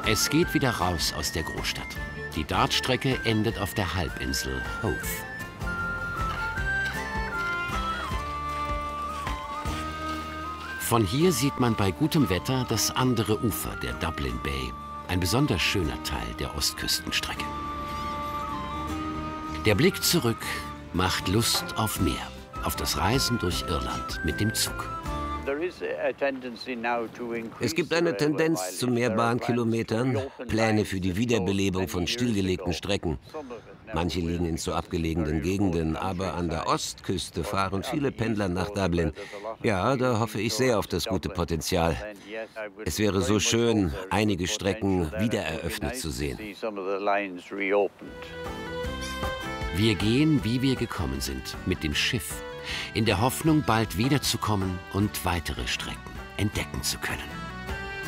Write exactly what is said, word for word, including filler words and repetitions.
Es geht wieder raus aus der Großstadt. Die Dartstrecke endet auf der Halbinsel Howth. Von hier sieht man bei gutem Wetter das andere Ufer der Dublin Bay. Ein besonders schöner Teil der Ostküstenstrecke. Der Blick zurück macht Lust auf mehr. Auf das Reisen durch Irland mit dem Zug. Es gibt eine Tendenz zu mehr Bahnkilometern, Pläne für die Wiederbelebung von stillgelegten Strecken. Manche liegen in zu abgelegenen Gegenden, aber an der Ostküste fahren viele Pendler nach Dublin. Ja, da hoffe ich sehr auf das gute Potenzial. Es wäre so schön, einige Strecken wiedereröffnet zu sehen. Wir gehen, wie wir gekommen sind, mit dem Schiff, in der Hoffnung, bald wiederzukommen und weitere Strecken entdecken zu können.